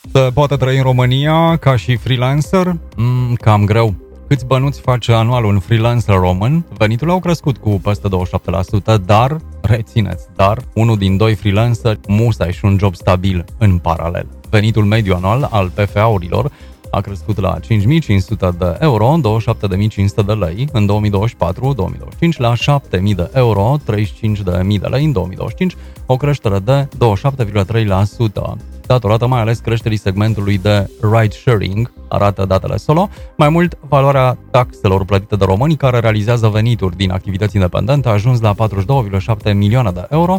Se poate trăi în România ca și freelancer? Cam greu. Câți bănuți face anual un freelancer român? Veniturile au crescut cu peste 27%, dar, rețineți, unul din doi freelanceri musai și un job stabil în paralel. Venitul mediu anual al PFA-urilor a crescut la 5.500 de euro, 27.500 de lei în 2024-2025, la 7.000 de euro, 35.000 de lei în 2025, o creștere de 27,3%. Datorată mai ales creșterii segmentului de ride-sharing, arată datele Solo. Mai mult, valoarea taxelor plătite de românii care realizează venituri din activități independente a ajuns la 42,7 milioane de euro,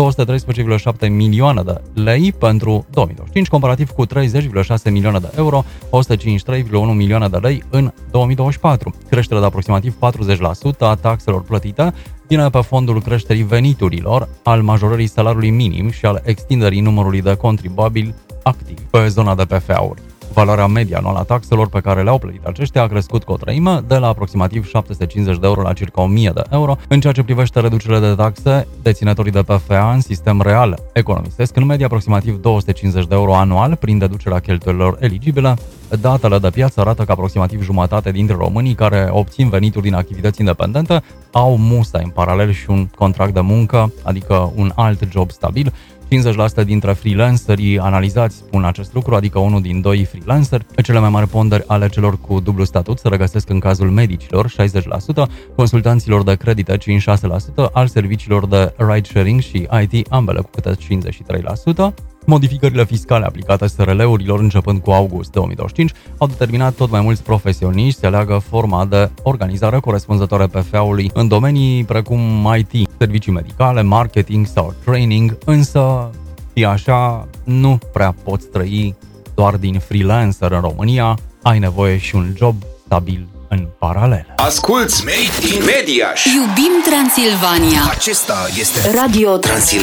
213,7 milioane de lei pentru 2025, comparativ cu 30,6 milioane de euro, 153,1 milioane de lei în 2024. Creșterea de aproximativ 40% a taxelor plătite vine pe fondul creșterii veniturilor, al majorării salariului minim și al extinderii numărului de contribuabili activi pe zona de PFA-uri. Valoarea medie anuală a taxelor pe care le-au plătit aceștia a crescut cu o treime, de la aproximativ 750 de euro la circa 1000 de euro. În ceea ce privește reducerile de taxe, deținătorii de PFA în sistem real economisesc în medie aproximativ 250 de euro anual prin deducerea cheltuielilor eligibile. Datele de piață arată că aproximativ jumătate dintre românii care obțin venituri din activități independente au musai în paralel și un contract de muncă, adică un alt job stabil. 50% dintre freelancerii analizați spun acest lucru, adică unul din doi freelanceri. Cele mai mari ponderi ale celor cu dublu statut se regăsesc în cazul medicilor, 60%, consultanților de credite, 56%, al serviciilor de ride-sharing și IT, ambele cu câte 53%. Modificările fiscale aplicate SRL-urilor începând cu august 2025 au determinat tot mai mulți profesioniști să aleagă forma de organizare corespunzătoare PFA-ului în domenii precum IT, servicii medicale, marketing sau training, însă și așa nu prea poți trăi doar din freelancer în România, ai nevoie și un job stabil în paralel. Asculți Made in Mediaș. Iubim Transilvania. Acesta este Radio Transilvania.